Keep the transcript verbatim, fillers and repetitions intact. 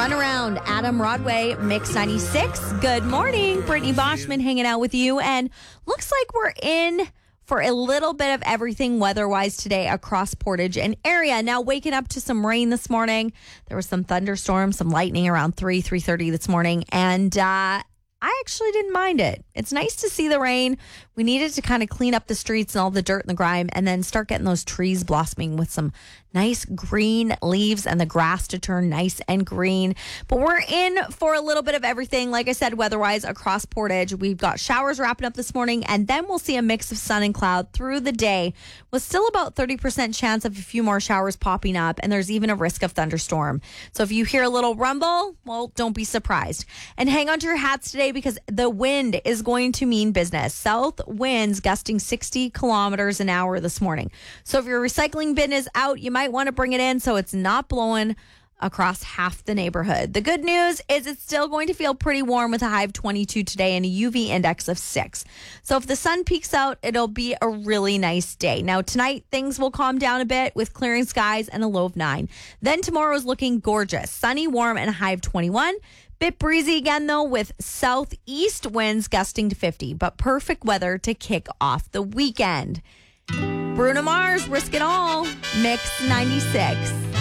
Run Around, Adam Rodway, Mix ninety-six. Good morning. Brittany Boschman hanging out with you. And looks like we're in for a little bit of everything weather-wise today across Portage and area. Now, waking up to some rain this morning. There was some thunderstorms, some lightning around three, three thirty this morning. And uh, I actually didn't mind it. It's nice to see the rain. We needed to kind of clean up the streets and all the dirt and the grime and then start getting those trees blossoming with some nice green leaves and the grass to turn nice and green. But we're in for a little bit of everything. Like I said, weather-wise across Portage, we've got showers wrapping up this morning, and then we'll see a mix of sun and cloud through the day with still about thirty percent chance of a few more showers popping up, and there's even a risk of thunderstorm. So if you hear a little rumble, well, don't be surprised. And hang on to your hats today because the wind is going to mean business. South winds gusting sixty kilometers an hour this morning. So if your recycling bin is out, you might want to bring it in so it's not blowing across half the neighborhood. The good news is it's still going to feel pretty warm with a high of twenty-two today and a U V index of six. So if the sun peeks out, it'll be a really nice day. Now tonight, things will calm down a bit with clearing skies and a low of nine. Then tomorrow is looking gorgeous. Sunny, warm, and a high of twenty-one. Bit breezy again, though, with southeast winds gusting to fifty, but perfect weather to kick off the weekend. Bruno Mars, Risk It All, Mix ninety-six.